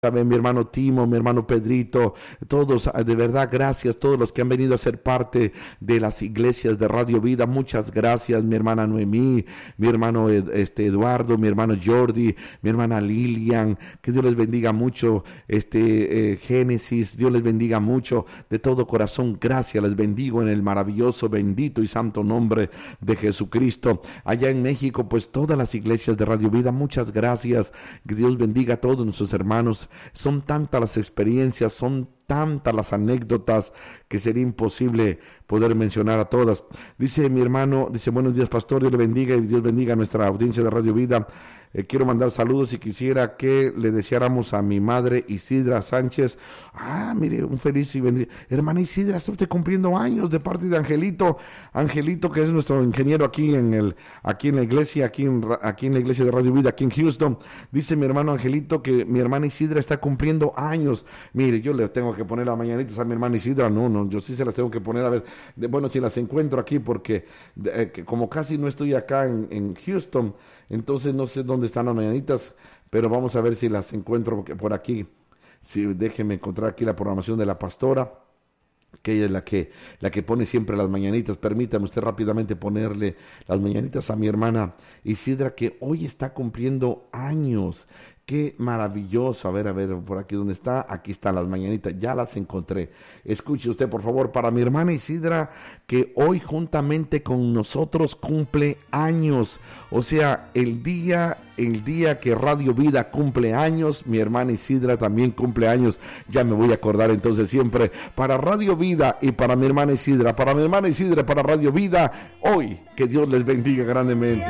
Saben, mi hermano Timo, mi hermano Pedrito, todos, de verdad, gracias, todos los que han venido a ser parte de las iglesias de Radio Vida, muchas gracias, mi hermana Noemí, mi hermano Eduardo, mi hermano Jordi, mi hermana Lilian, que Dios les bendiga mucho, Génesis, Dios les bendiga mucho, de todo corazón, gracias, les bendigo en el maravilloso, bendito y santo nombre de Jesucristo. Allá en México, pues todas las iglesias de Radio Vida, muchas gracias, que Dios bendiga a todos nuestros hermanos. Son tantas las experiencias, son tantas las anécdotas que sería imposible poder mencionar a todas. Dice mi hermano, dice: buenos días, pastor, Dios le bendiga y Dios bendiga a nuestra audiencia de Radio Vida. Quiero mandar saludos y quisiera que le deseáramos a mi madre Isidra Sánchez. Mire, un feliz y bendito. Hermana Isidra, está usted cumpliendo años de parte de Angelito. Angelito, que es nuestro ingeniero aquí en la iglesia, aquí en la iglesia de Radio Vida, aquí en Houston. Dice mi hermano Angelito que mi hermana Isidra está cumpliendo años. Mire, yo le tengo que poner las mañanitas a mi hermana Isidra. No, yo sí se las tengo que poner, a ver, bueno, si las encuentro aquí, porque como casi no estoy acá en Houston, entonces no sé dónde están las mañanitas, pero vamos a ver si las encuentro por aquí. Sí, déjeme encontrar aquí la programación de la pastora, que ella es la que pone siempre las mañanitas. Permítame usted rápidamente ponerle las mañanitas a mi hermana Isidra, que hoy está cumpliendo años. Qué maravilloso. A ver, por aquí donde está, aquí están las mañanitas, ya las encontré. Escuche usted, por favor, para mi hermana Isidra, que hoy juntamente con nosotros cumple años. O sea, el día que Radio Vida cumple años, mi hermana Isidra también cumple años. Ya me voy a acordar entonces siempre, para Radio Vida y para mi hermana Isidra, para Radio Vida, hoy, que Dios les bendiga grandemente.